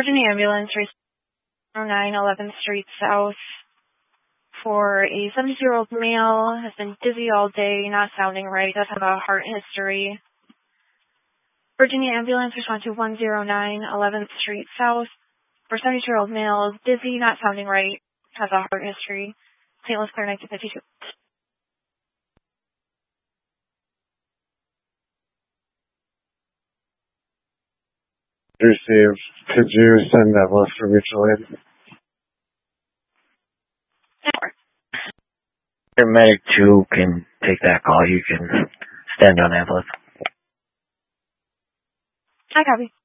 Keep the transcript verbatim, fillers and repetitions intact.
Virginia Ambulance, nine eleventh Street South, for a seventy-two-year-old male, has been dizzy all day, not sounding right, does have a heart history. Virginia Ambulance, respond to one oh nine eleventh Street South, for seventy-two-year-old male, dizzy, not sounding right, has a heart history. Saint Louis Clear nineteen fifty-two. Received. Could you send that list for mutual aid? Your medic two can take that call. You can stand on ambulance. I copy.